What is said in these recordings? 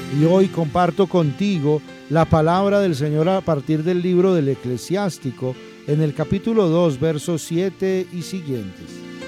Y hoy comparto contigo la palabra del Señor a partir del libro del Eclesiástico, en el capítulo 2, versos 7 y siguientes.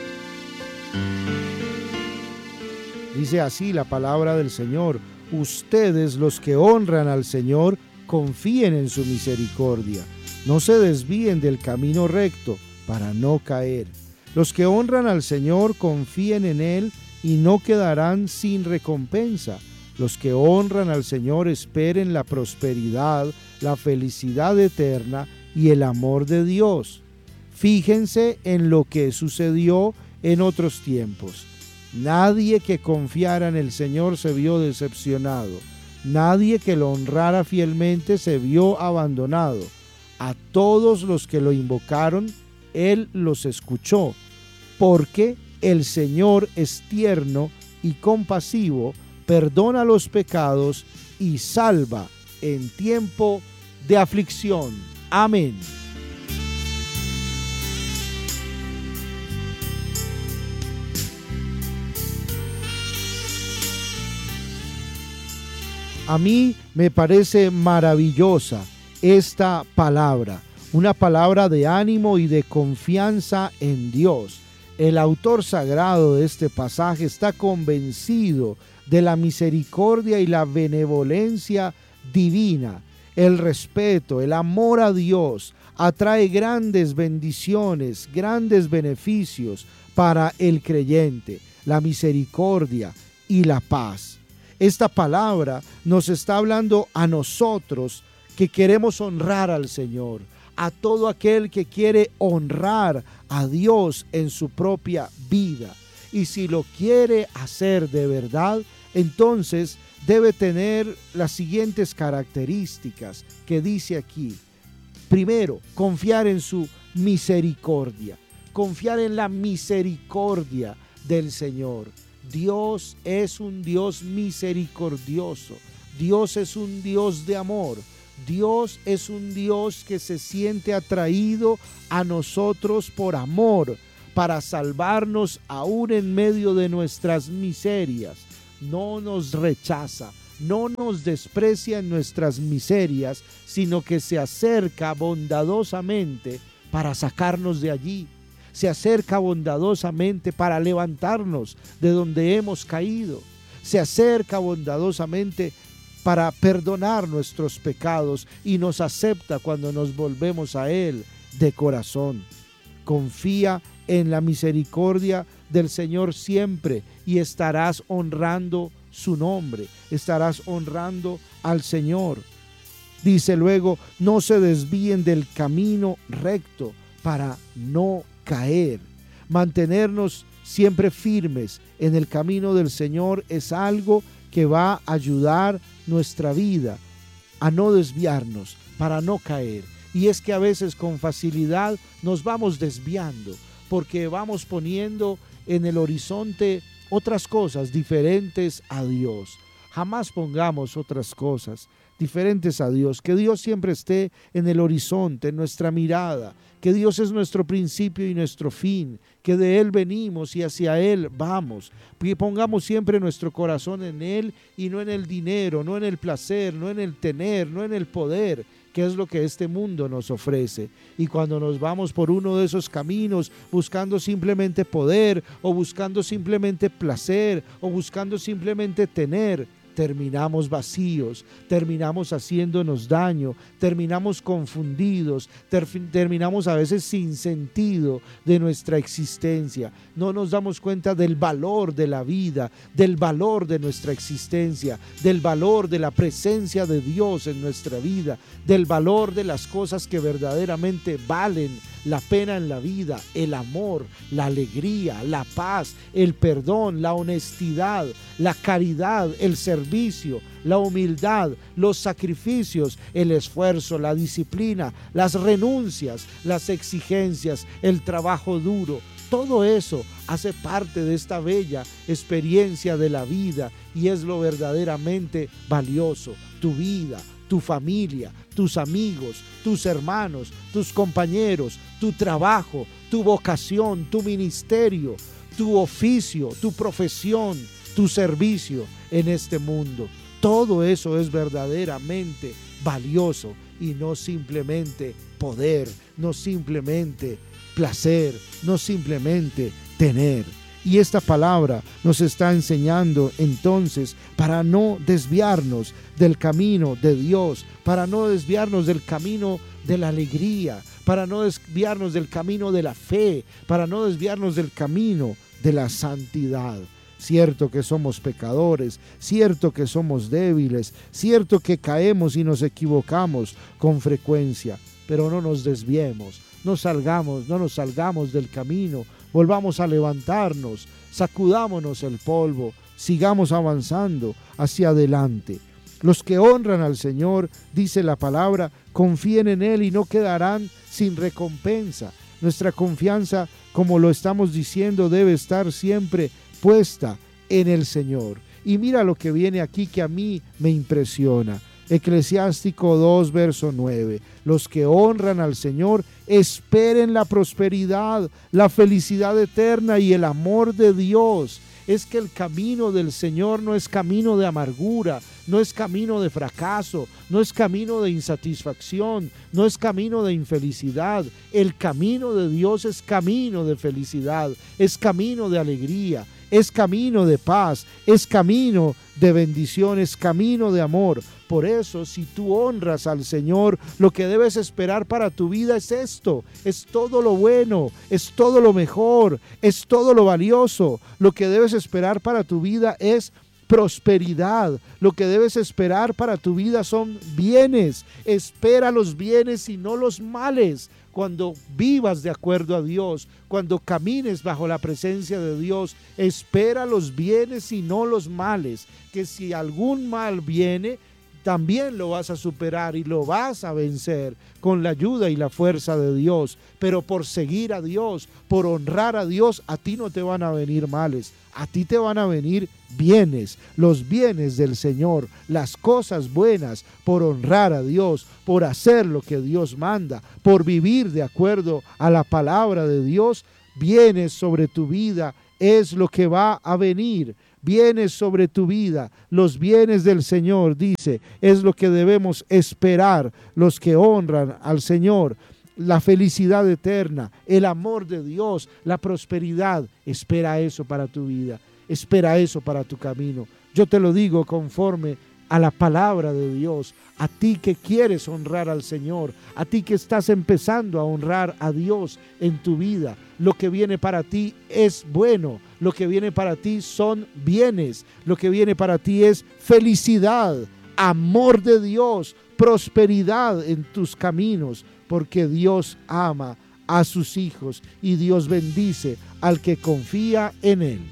Dice así la palabra del Señor: ustedes, los que honran al Señor, confíen en su misericordia. No se desvíen del camino recto para no caer. Los que honran al Señor confíen en Él y no quedarán sin recompensa. Los que honran al Señor esperen la prosperidad, la felicidad eterna y el amor de Dios. Fíjense en lo que sucedió en otros tiempos. Nadie que confiara en el Señor se vio decepcionado. Nadie que lo honrara fielmente se vio abandonado. A todos los que lo invocaron, Él los escuchó, porque el Señor es tierno y compasivo, perdona los pecados y salva en tiempo de aflicción. Amén. A mí me parece maravillosa esta palabra, una palabra de ánimo y de confianza en Dios. El autor sagrado de este pasaje está convencido de la misericordia y la benevolencia divina. El respeto, el amor a Dios atrae grandes bendiciones, grandes beneficios para el creyente, la misericordia y la paz. Esta palabra nos está hablando a nosotros que queremos honrar al Señor, a todo aquel que quiere honrar a Dios en su propia vida. Y si lo quiere hacer de verdad, entonces debe tener las siguientes características que dice aquí. Primero, confiar en su misericordia, confiar en la misericordia del Señor. Dios es un Dios misericordioso. Dios es un Dios de amor. Dios es un Dios que se siente atraído a nosotros por amor, para salvarnos aún en medio de nuestras miserias. No nos rechaza, no nos desprecia en nuestras miserias, sino que se acerca bondadosamente para sacarnos de allí. Se acerca bondadosamente para levantarnos de donde hemos caído. Se acerca bondadosamente para perdonar nuestros pecados y nos acepta cuando nos volvemos a Él de corazón. Confía en la misericordia del Señor siempre y estarás honrando su nombre, estarás honrando al Señor. Dice luego, no se desvíen del camino recto para no caer. Mantenernos siempre firmes en el camino del Señor es algo que va a ayudar nuestra vida a no desviarnos, para no caer. Y es que a veces con facilidad nos vamos desviando porque vamos poniendo en el horizonte otras cosas diferentes a Dios. Jamás pongamos otras cosas diferentes a Dios. Que Dios siempre esté en el horizonte, en nuestra mirada. Que Dios es nuestro principio y nuestro fin. Que de Él venimos y hacia Él vamos. Que pongamos siempre nuestro corazón en Él y no en el dinero, no en el placer, no en el tener, no en el poder, que es lo que este mundo nos ofrece. Y cuando nos vamos por uno de esos caminos, buscando simplemente poder, o buscando simplemente placer, o buscando simplemente tener, terminamos vacíos, terminamos haciéndonos daño, terminamos confundidos, terminamos a veces sin sentido de nuestra existencia. No nos damos cuenta del valor de la vida, del valor de nuestra existencia, del valor de la presencia de Dios en nuestra vida, del valor de las cosas que verdaderamente valen la pena en la vida: el amor, la alegría, la paz, el perdón, la honestidad, la caridad, el servicio, la humildad, los sacrificios, el esfuerzo, la disciplina, las renuncias, las exigencias, el trabajo duro. Todo eso hace parte de esta bella experiencia de la vida y es lo verdaderamente valioso. Tu vida, tu familia, tus amigos, tus hermanos, tus compañeros, tu trabajo, tu vocación, tu ministerio, tu oficio, tu profesión, tu servicio en este mundo. Todo eso es verdaderamente valioso y no simplemente poder, no simplemente placer, no simplemente tener. Y esta palabra nos está enseñando entonces para no desviarnos del camino de Dios, para no desviarnos del camino de la alegría, para no desviarnos del camino de la fe, para no desviarnos del camino de la santidad. Cierto que somos pecadores, cierto que somos débiles, cierto que caemos y nos equivocamos con frecuencia, pero no nos desviemos, no nos salgamos del camino, volvamos a levantarnos, sacudámonos el polvo, sigamos avanzando hacia adelante. Los que honran al Señor, dice la palabra, confíen en Él y no quedarán sin recompensa. Nuestra confianza, como lo estamos diciendo, debe estar siempre puesta en el Señor. Y mira lo que viene aquí que a mí me impresiona. Eclesiástico 2, verso 9. Los que honran al Señor esperen la prosperidad, la felicidad eterna y el amor de Dios. Es que el camino del Señor no es camino de amargura, no es camino de fracaso, no es camino de insatisfacción, no es camino de infelicidad. El camino de Dios es camino de felicidad, es camino de alegría, es camino de paz, es camino de bendición, es camino de amor. Por eso, si tú honras al Señor, lo que debes esperar para tu vida es esto, es todo lo bueno, es todo lo mejor, es todo lo valioso. Lo que debes esperar para tu vida es prosperidad. Lo que debes esperar para tu vida son bienes. Espera los bienes y no los males. Cuando vivas de acuerdo a Dios, cuando camines bajo la presencia de Dios, espera los bienes y no los males. Que si algún mal viene, también lo vas a superar y lo vas a vencer con la ayuda y la fuerza de Dios. Pero por seguir a Dios, por honrar a Dios, a ti no te van a venir males, a ti te van a venir bienes, los bienes del Señor, las cosas buenas, por honrar a Dios, por hacer lo que Dios manda, por vivir de acuerdo a la palabra de Dios. Bienes sobre tu vida es lo que va a venir. Bienes sobre tu vida, los bienes del Señor, dice, es lo que debemos esperar los que honran al Señor. La felicidad eterna, el amor de Dios, la prosperidad, espera eso para tu vida, espera eso para tu camino. Yo te lo digo conforme a la palabra de Dios, a ti que quieres honrar al Señor, a ti que estás empezando a honrar a Dios en tu vida. Lo que viene para ti es bueno, lo que viene para ti son bienes, lo que viene para ti es felicidad, amor de Dios, prosperidad en tus caminos, porque Dios ama a sus hijos y Dios bendice al que confía en Él.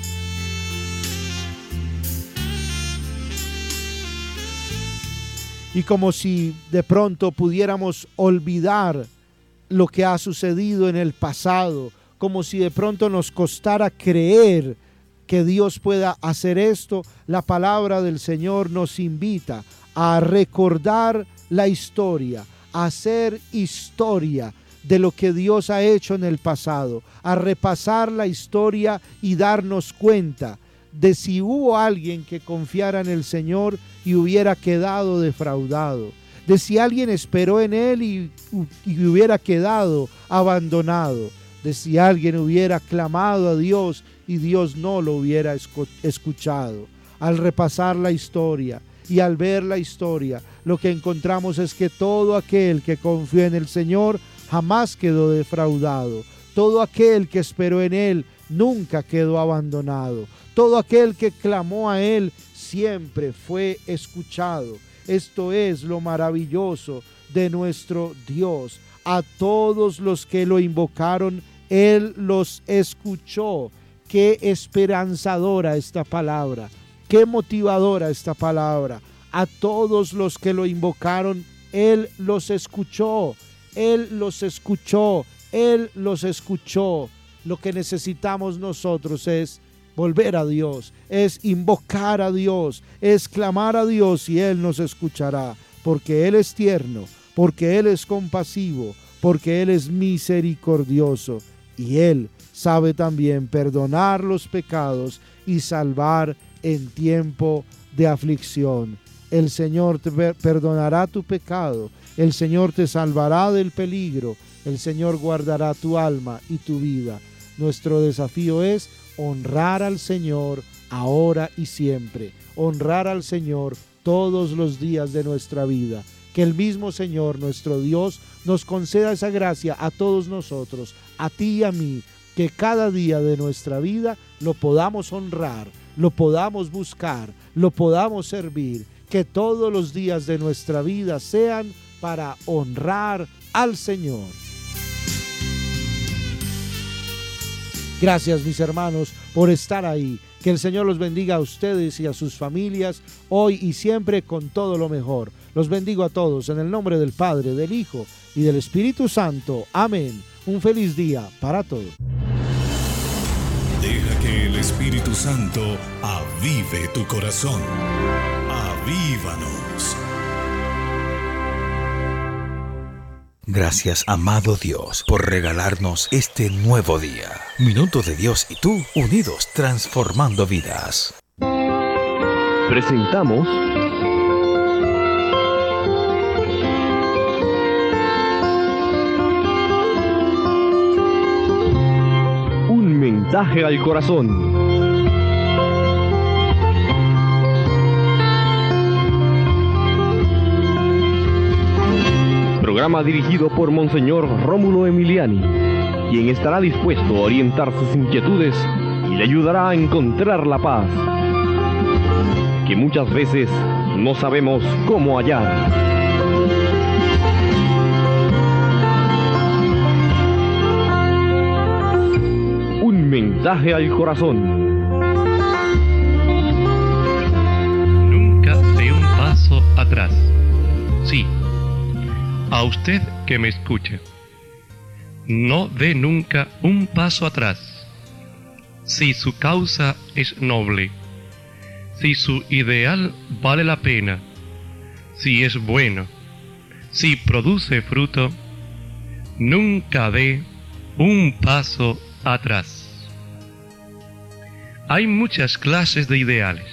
Y como si de pronto pudiéramos olvidar lo que ha sucedido en el pasado, como si de pronto nos costara creer que Dios pueda hacer esto, la palabra del Señor nos invita a recordar la historia, a hacer historia de lo que Dios ha hecho en el pasado, a repasar la historia y darnos cuenta de si hubo alguien que confiara en el Señor y hubiera quedado defraudado, de si alguien esperó en Él y hubiera quedado abandonado, de si alguien hubiera clamado a Dios y Dios no lo hubiera escuchado. Al repasar la historia y al ver la historia, lo que encontramos es que todo aquel que confió en el Señor jamás quedó defraudado. Todo aquel que esperó en Él nunca quedó abandonado. Todo aquel que clamó a Él siempre fue escuchado. Esto es lo maravilloso de nuestro Dios. A todos los que lo invocaron, Él los escuchó. Qué esperanzadora esta palabra, qué motivadora esta palabra. A todos los que lo invocaron, Él los escuchó. Él los escuchó. Él los escuchó. Lo que necesitamos nosotros es volver a Dios, es invocar a Dios, es clamar a Dios y Él nos escuchará, porque Él es tierno, porque Él es compasivo, porque Él es misericordioso y Él sabe también perdonar los pecados y salvar en tiempo de aflicción. El Señor te perdonará tu pecado, el Señor te salvará del peligro, el Señor guardará tu alma y tu vida. Nuestro desafío es honrar al Señor ahora y siempre, honrar al Señor todos los días de nuestra vida. Que el mismo Señor, nuestro Dios, nos conceda esa gracia a todos nosotros, a ti y a mí, que cada día de nuestra vida lo podamos honrar, lo podamos buscar, lo podamos servir, que todos los días de nuestra vida sean para honrar al Señor. Gracias, mis hermanos, por estar ahí. Que el Señor los bendiga a ustedes y a sus familias, hoy y siempre con todo lo mejor. Los bendigo a todos en el nombre del Padre, del Hijo y del Espíritu Santo. Amén. Un feliz día para todos. Deja que el Espíritu Santo avive tu corazón. Avívanos. Gracias, amado Dios, por regalarnos este nuevo día. Minuto de Dios y tú, unidos, transformando vidas. Presentamos Un mensaje al corazón. Programa dirigido por Monseñor Rómulo Emiliani, quien estará dispuesto a orientar sus inquietudes y le ayudará a encontrar la paz, que muchas veces no sabemos cómo hallar. Un mensaje al corazón. Nunca dé un paso atrás. Sí. A usted que me escucha, no dé nunca un paso atrás. Si su causa es noble, si su ideal vale la pena, si es bueno, si produce fruto, nunca dé un paso atrás. Hay muchas clases de ideales.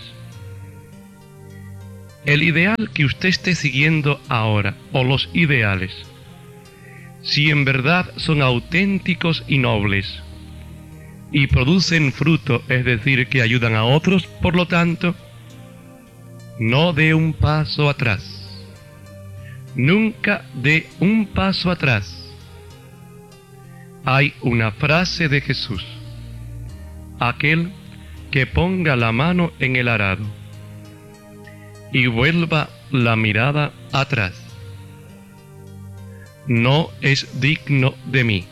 El ideal que usted esté siguiendo ahora, o los ideales, si en verdad son auténticos y nobles, y producen fruto, es decir, que ayudan a otros, por lo tanto, no dé un paso atrás. Nunca dé un paso atrás. Hay una frase de Jesús: aquel que ponga la mano en el arado y vuelva la mirada atrás, no es digno de mí.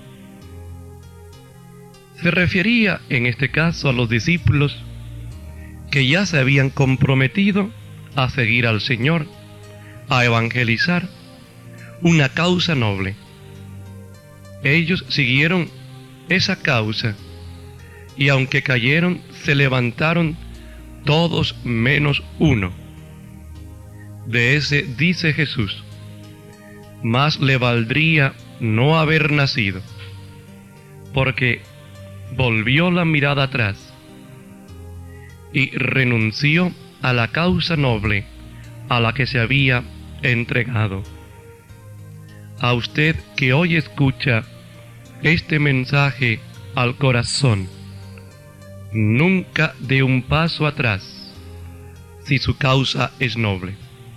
Se refería en este caso a los discípulos que ya se habían comprometido a seguir al Señor, a evangelizar, una causa noble. Ellos siguieron esa causa y aunque cayeron, se levantaron todos menos uno. De ese dice Jesús: más le valdría no haber nacido, porque volvió la mirada atrás y renunció a la causa noble a la que se había entregado. A usted que hoy escucha este mensaje al corazón, nunca dé un paso atrás si su causa es noble.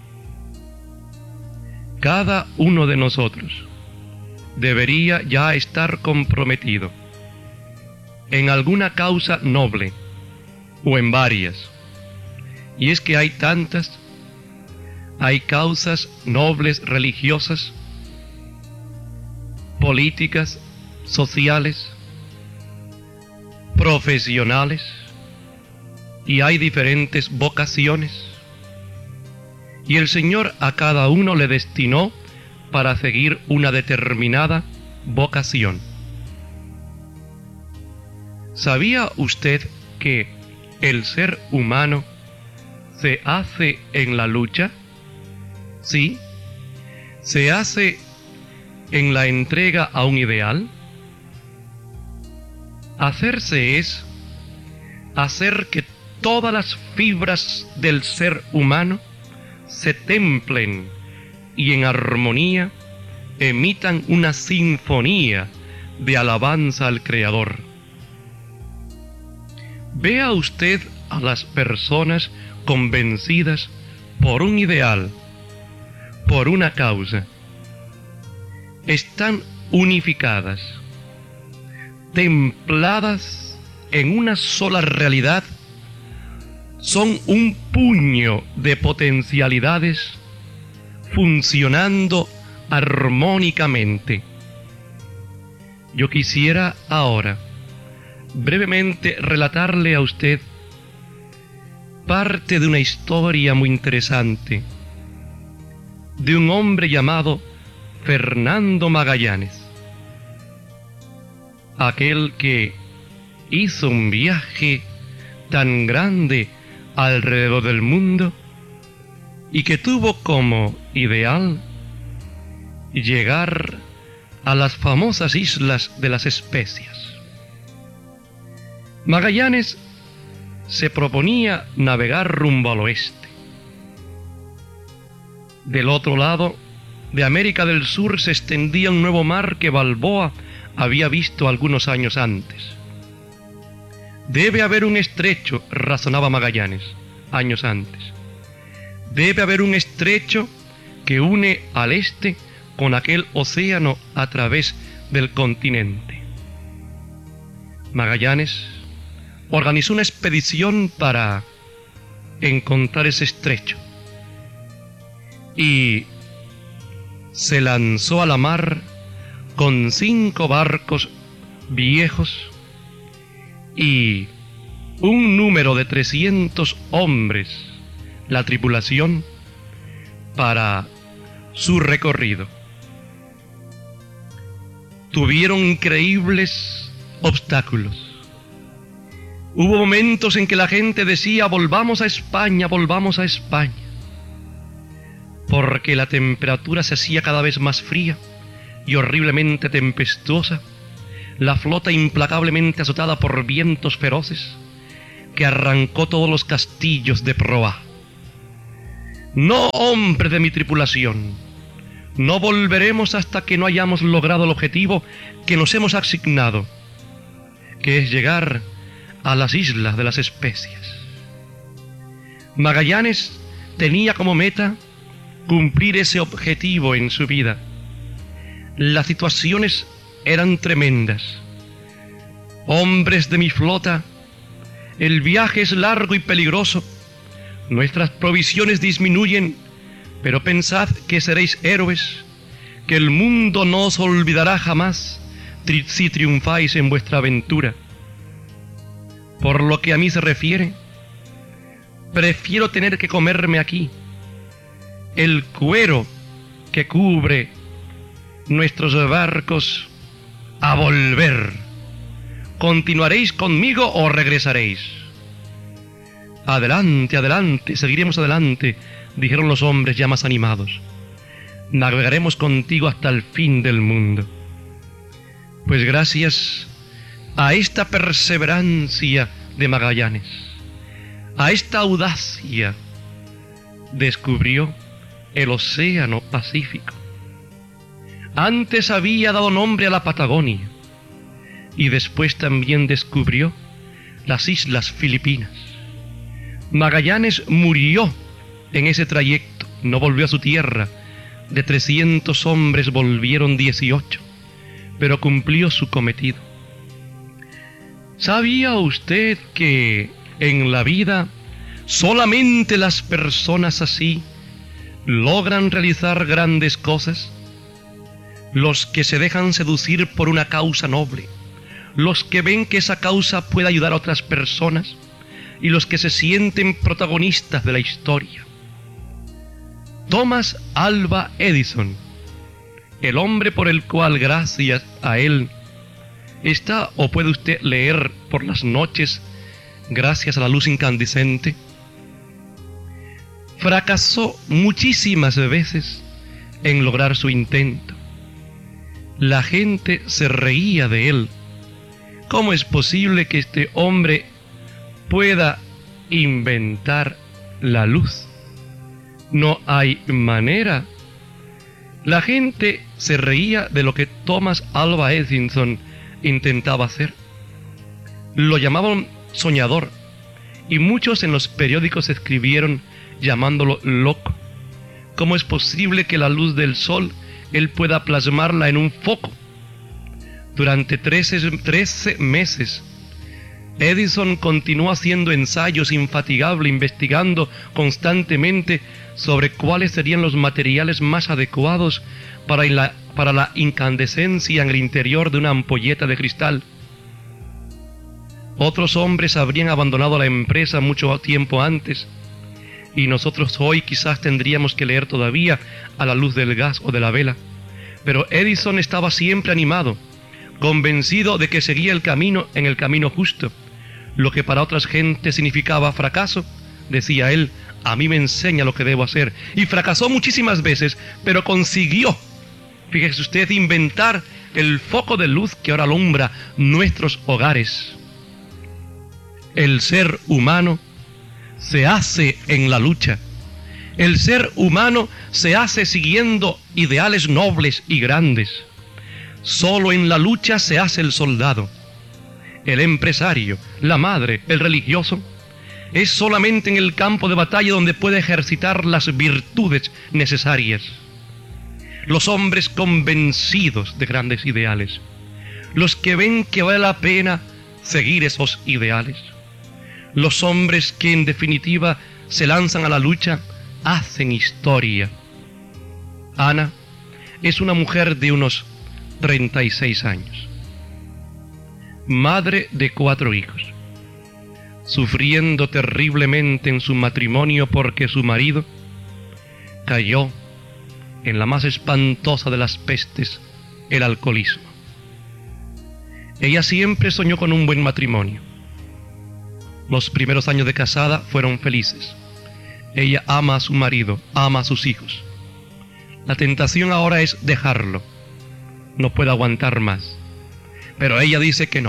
Cada uno de nosotros debería ya estar comprometido en alguna causa noble o en varias. Y es que hay tantas, hay causas nobles religiosas, políticas, sociales, profesionales, y hay diferentes vocaciones. Y el Señor a cada uno le destinó para seguir una determinada vocación. ¿Sabía usted que el ser humano se hace en la lucha? Sí, se hace en la entrega a un ideal. Hacerse es hacer que todas las fibras del ser humano se templen y en armonía emitan una sinfonía de alabanza al Creador. Vea usted a las personas convencidas por un ideal, por una causa. Están unificadas, templadas en una sola realidad. Son un puño de potencialidades funcionando armónicamente. Yo quisiera ahora brevemente relatarle a usted parte de una historia muy interesante de un hombre llamado Fernando Magallanes, aquel que hizo un viaje tan grande alrededor del mundo y que tuvo como ideal llegar a las famosas islas de las Especias. Magallanes se proponía navegar rumbo al oeste. Del otro lado de América del Sur se extendía un nuevo mar que Balboa había visto algunos años antes. Debe haber un estrecho, razonaba Magallanes, años antes. Debe haber un estrecho que une al este con aquel océano a través del continente. Magallanes organizó una expedición para encontrar ese estrecho y se lanzó a la mar con 5 barcos viejos y un número de 300 hombres, la tripulación, para su recorrido. Tuvieron increíbles obstáculos. Hubo momentos en que la gente decía: volvamos a España, volvamos a España, porque la temperatura se hacía cada vez más fría y horriblemente tempestuosa, la flota implacablemente azotada por vientos feroces que arrancó todos los castillos de proa. No, hombres de mi tripulación, no volveremos hasta que no hayamos logrado el objetivo que nos hemos asignado, que es llegar a las islas de las Especias. Magallanes tenía como meta cumplir ese objetivo en su vida. Las situaciones eran tremendas. Hombres de mi flota, el viaje es largo y peligroso. Nuestras provisiones disminuyen, pero pensad que seréis héroes, que el mundo no os olvidará jamás si triunfáis en vuestra aventura. Por lo que a mí se refiere, prefiero tener que comerme aquí el cuero que cubre nuestros barcos a volver. ¿Continuaréis conmigo o regresaréis? Adelante, adelante, seguiremos adelante, dijeron los hombres ya más animados. Navegaremos contigo hasta el fin del mundo. Pues gracias a esta perseverancia de Magallanes, a esta audacia, descubrió el Océano Pacífico. Antes había dado nombre a la Patagonia y después también descubrió las Islas Filipinas. Magallanes murió en ese trayecto, no volvió a su tierra. De 300 hombres volvieron 18, pero cumplió su cometido. ¿Sabía usted que en la vida solamente las personas así logran realizar grandes cosas? Los que se dejan seducir por una causa noble, los que ven que esa causa puede ayudar a otras personas y los que se sienten protagonistas de la historia. Thomas Alva Edison, el hombre por el cual gracias a él está o puede usted leer por las noches gracias a la luz incandescente, fracasó muchísimas veces en lograr su intento. La gente se reía de él. ¿Cómo es posible que este hombre pueda inventar la luz. No hay manera. La gente se reía de lo que Thomas Alva Edison intentaba hacer. Lo llamaban soñador y muchos en los periódicos escribieron llamándolo loco. ¿Cómo es posible que la luz del sol él pueda plasmarla en un foco? Durante 13 meses, Edison continuó haciendo ensayos infatigable, investigando constantemente sobre cuáles serían los materiales más adecuados para la incandescencia en el interior de una ampolleta de cristal. Otros hombres habrían abandonado la empresa mucho tiempo antes, y nosotros hoy quizás tendríamos que leer todavía a la luz del gas o de la vela. Pero Edison estaba siempre animado, convencido de que seguía en el camino justo. Lo que para otras gentes significaba fracaso, decía él, a mí me enseña lo que debo hacer. Y fracasó muchísimas veces, pero consiguió, fíjese usted, inventar el foco de luz que ahora alumbra nuestros hogares. El ser humano se hace en la lucha. El ser humano se hace siguiendo ideales nobles y grandes. Solo en la lucha se hace el soldado. El empresario, la madre, el religioso, es solamente en el campo de batalla donde puede ejercitar las virtudes necesarias. Los hombres convencidos de grandes ideales, los que ven que vale la pena seguir esos ideales, los hombres que en definitiva se lanzan a la lucha, hacen historia. Ana es una mujer de unos 36 años. Madre de 4 hijos, sufriendo terriblemente en su matrimonio porque su marido cayó en la más espantosa de las pestes, el alcoholismo. Ella siempre soñó con un buen matrimonio. Los primeros años de casada fueron felices. Ella ama a su marido, ama a sus hijos. La tentación ahora es dejarlo. No puede aguantar más. Pero ella dice que no.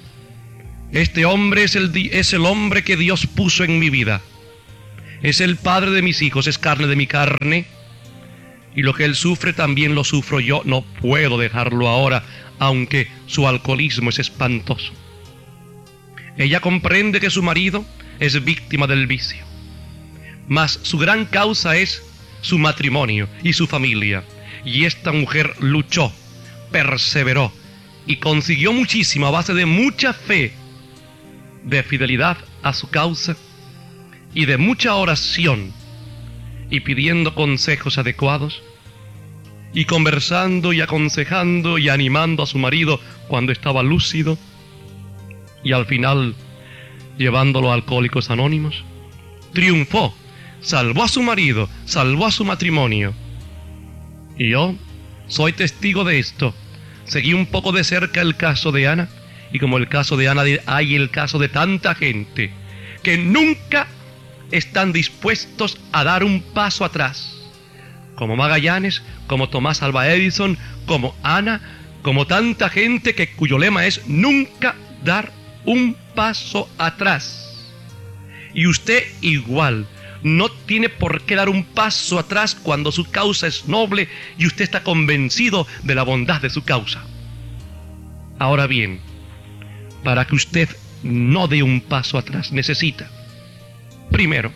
Este hombre es el hombre que Dios puso en mi vida. Es el padre de mis hijos, es carne de mi carne. Y lo que él sufre también lo sufro yo. No puedo dejarlo ahora, aunque su alcoholismo es espantoso. Ella comprende que su marido es víctima del vicio. Mas su gran causa es su matrimonio y su familia. Y esta mujer luchó, perseveró y consiguió muchísimo a base de mucha fe, de fidelidad a su causa y de mucha oración y pidiendo consejos adecuados y conversando y aconsejando y animando a su marido cuando estaba lúcido y al final llevándolo a Alcohólicos Anónimos. Triunfó, salvó a su marido, salvó a su matrimonio. Y yo soy testigo de esto. Seguí un poco de cerca el caso de Ana, y como el caso de Ana hay el caso de tanta gente que nunca están dispuestos a dar un paso atrás, como Magallanes, como Tomás Alva Edison, como Ana, como tanta gente cuyo lema es nunca dar un paso atrás. Y usted igual no tiene por qué dar un paso atrás cuando su causa es noble y usted está convencido de la bondad de su causa. Ahora bien, para que usted no dé un paso atrás, necesita, primero,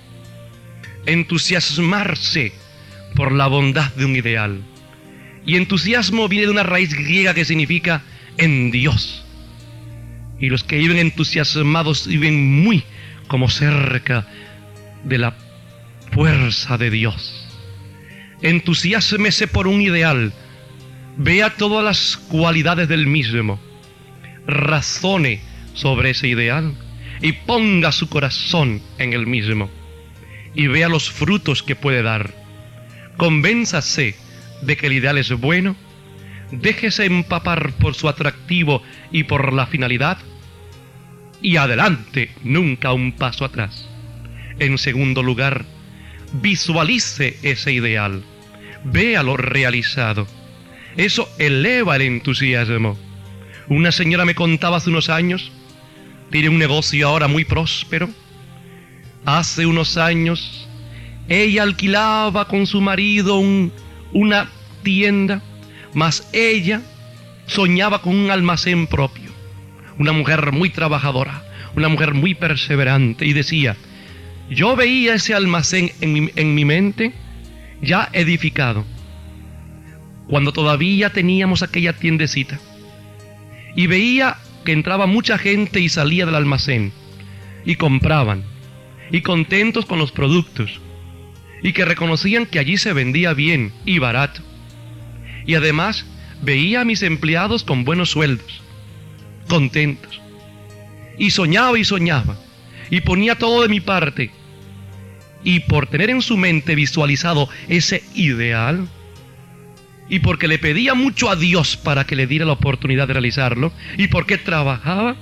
entusiasmarse por la bondad de un ideal. Y entusiasmo viene de una raíz griega que significa en Dios. Y los que viven entusiasmados viven muy como cerca de la fuerza de Dios. Entusiásmese por un ideal, vea todas las cualidades del mismo, razone sobre ese ideal y ponga su corazón en el mismo y vea los frutos que puede dar. Convénzase de que el ideal es bueno, déjese empapar por su atractivo y por la finalidad y adelante, nunca un paso atrás. En segundo lugar, visualice ese ideal, véalo realizado. Eso eleva el entusiasmo. Una señora me contaba hace unos años, tiene un negocio ahora muy próspero, Hace unos años, ella alquilaba con su marido una tienda, mas ella soñaba con un almacén propio. Una mujer muy trabajadora, una mujer muy perseverante, y decía: yo veía ese almacén en mi mente ya edificado, cuando todavía teníamos aquella tiendecita, y veía que entraba mucha gente y salía del almacén, y compraban, y contentos con los productos, y que reconocían que allí se vendía bien y barato. Y además veía a mis empleados con buenos sueldos, contentos. Y soñaba, y ponía todo de mi parte. Y por tener en su mente visualizado ese ideal, y porque le pedía mucho a Dios para que le diera la oportunidad de realizarlo, y porque trabajaba,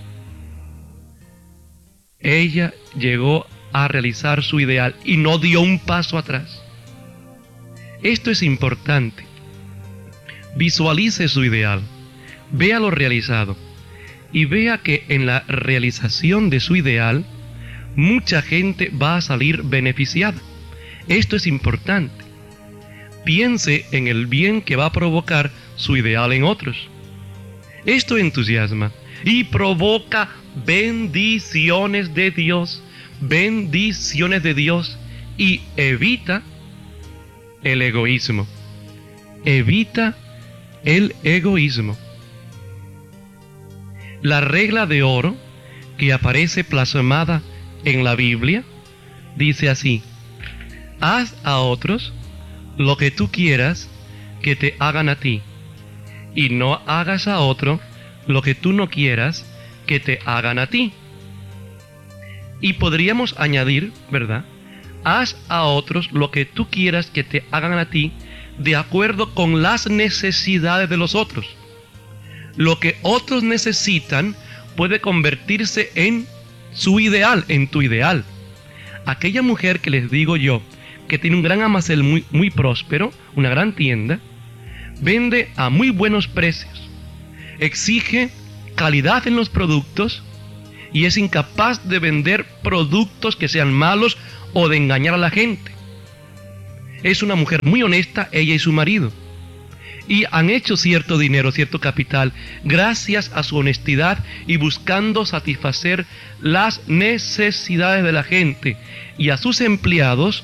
ella llegó a realizar su ideal y no dio un paso atrás. Esto es importante. Visualice su ideal, véalo realizado, y vea que en la realización de su ideal mucha gente va a salir beneficiada. Esto es importante. Piense en el bien que va a provocar su ideal en otros. Esto entusiasma y provoca bendiciones de Dios, y evita el egoísmo. Evita el egoísmo. La regla de oro que aparece plasmada en la Biblia dice así: haz a otros lo que tú quieras que te hagan a ti, y no hagas a otro lo que tú no quieras que te hagan a ti. Y podríamos añadir, ¿verdad? Haz a otros lo que tú quieras que te hagan a ti, de acuerdo con las necesidades de los otros. Lo que otros necesitan puede convertirse en su ideal, en tu ideal. Aquella mujer que les digo yo, que tiene un gran almacén muy próspero, una gran tienda, vende a muy buenos precios, exige calidad en los productos y es incapaz de vender productos que sean malos o de engañar a la gente. Es una mujer muy honesta, ella y su marido, y han hecho cierto dinero, cierto capital, gracias a su honestidad y buscando satisfacer las necesidades de la gente, y a sus empleados